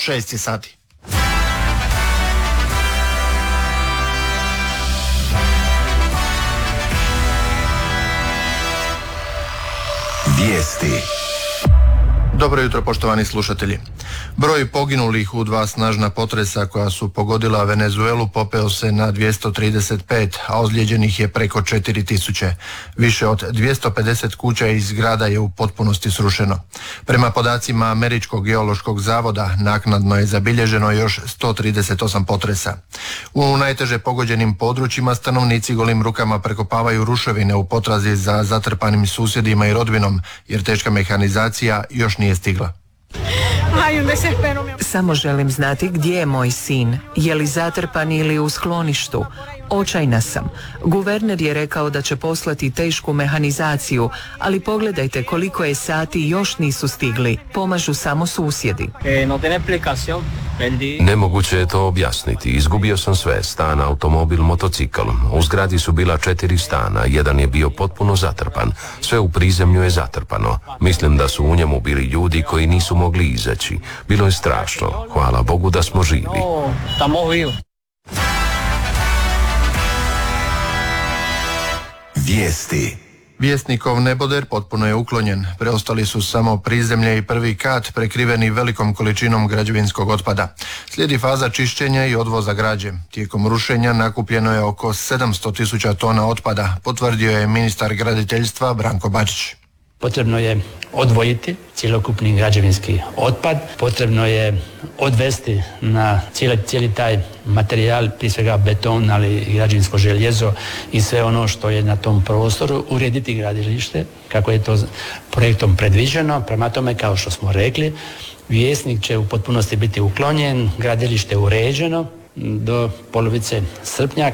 6 sati. Vijesti. Dobro jutro, poštovani slušatelji. Broj poginulih u 2 snažna potresa koja su pogodila Venezuelu popeo se na 235, a ozlijeđenih je preko 4000. Više od 250 kuća i zgrada je u potpunosti srušeno. Prema podacima Američkog geološkog zavoda, naknadno je zabilježeno još 138 potresa. U najteže pogođenim područjima stanovnici golim rukama prekopavaju ruševine u potrazi za zatrpanim susjedima i rodbinom, jer teška mehanizacija još nije stigla. Samo želim znati gdje je moj sin, je li zatrpan ili u skloništu. Očajna sam. Guverner je rekao da će poslati tešku mehanizaciju, ali pogledajte koliko je sati još nisu stigli. Pomažu samo susjedi. Nemoguće je to objasniti. Izgubio sam sve, stan, automobil, motocikl. U zgradi su bila 4 stana, jedan je bio potpuno zatrpan. Sve u prizemlju je zatrpano. Mislim da su u njemu bili ljudi koji nisu mogli izaći. Bilo je strašno. Hvala Bogu da smo živi. Vijesti. Vjesnikov neboder potpuno je uklonjen. Preostali su samo prizemlje i prvi kat prekriveni velikom količinom građevinskog otpada. Slijedi faza čišćenja i odvoza građe. Tijekom rušenja nakupljeno je oko 700.000 tona otpada, potvrdio je ministar graditeljstva Branko Bačić. Potrebno je odvojiti cjelokupni građevinski otpad, potrebno je odvesti na cijeli taj materijal, prije svega beton, ali i građevinsko željezo i sve ono što je na tom prostoru, urediti gradilište kako je to projektom predviđeno. Prema tome, kao što smo rekli, Vjesnik će u potpunosti biti uklonjen, gradilište uređeno do polovice srpnja.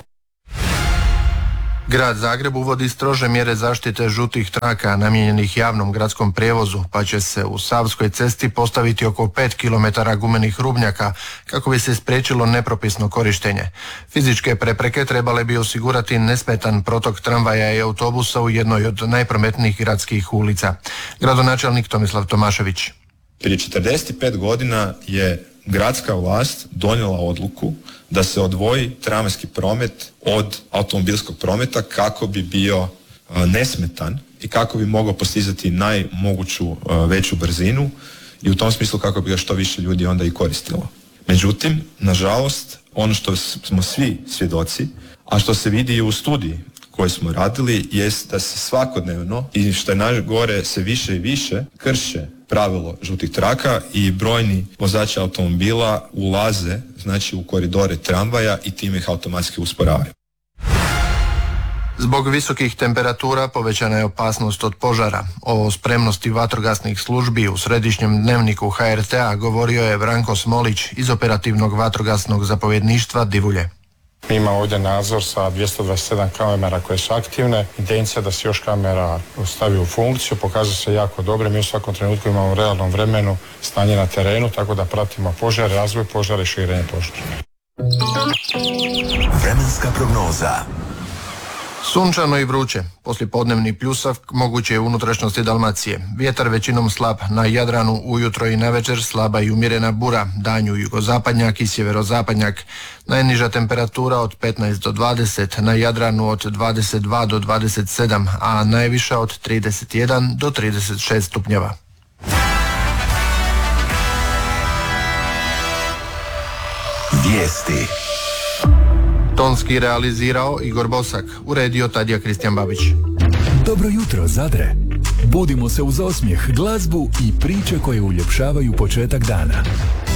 Grad Zagreb uvodi strože mjere zaštite žutih traka namijenjenih javnom gradskom prijevozu, pa će se u Savskoj cesti postaviti oko 5 km gumenih rubnjaka kako bi se spriječilo nepropisno korištenje. Fizičke prepreke trebale bi osigurati nesmetan protok tramvaja i autobusa u jednoj od najprometnijih gradskih ulica. Gradonačelnik Tomislav Tomašević. Prije 45 godina je gradska vlast donijela odluku da se odvoji tramvajski promet od automobilskog prometa kako bi bio nesmetan i kako bi mogao postizati najmoguću veću brzinu i u tom smislu kako bi ga što više ljudi onda i koristilo. Međutim, nažalost, ono što smo svi svjedoci, a što se vidi i u studiji koju smo radili, jest da se svakodnevno i što je najgore se više i više krše pravilo žutih traka i brojni vozači automobila ulaze znači u koridore tramvaja i time ih automatski usporavaju. Zbog visokih temperatura povećana je opasnost od požara. O spremnosti vatrogasnih službi u središnjem dnevniku HRT-a govorio je Branko Smolić iz operativnog vatrogasnog zapovjedništva Divulje. Mi imamo ovdje nadzor sa 227 kamera koje su aktivne. Intencija da se još kamera stavi u funkciju pokazuje se jako dobro. Mi u svakom trenutku imamo u realnom vremenu stanje na terenu, tako da pratimo požar, razvoj požara i širenje požara. Vremenska prognoza. Sunčano i vruće, poslijepodnevni pljusak moguće je u unutrašnjosti Dalmacije. Vjetar većinom slab, na Jadranu ujutro i navečer slaba i umjerena bura, danju jugozapadnjak i sjeverozapadnjak. Najniža temperatura od 15 do 20, na Jadranu od 22 do 27, a najviša od 31 do 36 stupnjeva. Vijesti. Tonski realizirao Igor Bosak, uredio Tadija Kristijan Babić. Dobro jutro, Zadre. Budimo se uz osmijeh, glazbu i priče koje uljepšavaju početak dana.